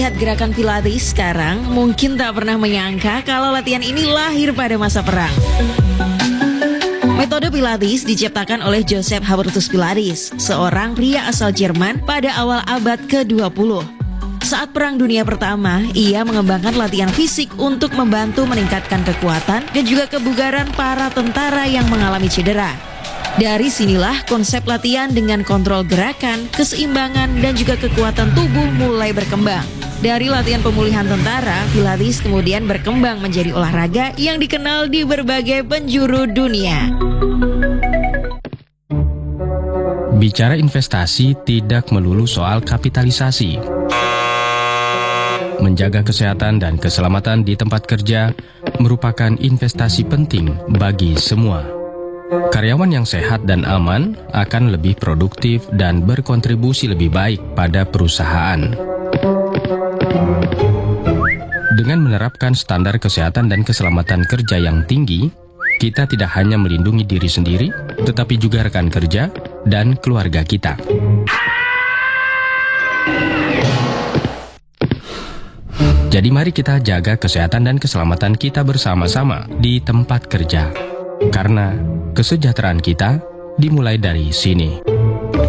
melihat gerakan Pilates sekarang, mungkin tak pernah menyangka kalau latihan ini lahir pada masa perang. Metode Pilates diciptakan oleh Joseph Hubertus Pilates, seorang pria asal Jerman pada awal abad ke-20. Saat Perang Dunia Pertama, ia mengembangkan latihan fisik untuk membantu meningkatkan kekuatan dan juga kebugaran para tentara yang mengalami cedera. Dari sinilah konsep latihan dengan kontrol gerakan, keseimbangan, dan juga kekuatan tubuh mulai berkembang. Dari latihan pemulihan tentara, Pilates kemudian berkembang menjadi olahraga yang dikenal di berbagai penjuru dunia. Bicara investasi tidak melulu soal kapitalisasi. Menjaga kesehatan dan keselamatan di tempat kerja merupakan investasi penting bagi semua. Karyawan yang sehat dan aman akan lebih produktif dan berkontribusi lebih baik pada perusahaan. Dengan menerapkan standar kesehatan dan keselamatan kerja yang tinggi, kita tidak hanya melindungi diri sendiri, tetapi juga rekan kerja dan keluarga kita. Jadi mari kita jaga kesehatan dan keselamatan kita bersama-sama di tempat kerja. Karena kesejahteraan kita dimulai dari sini.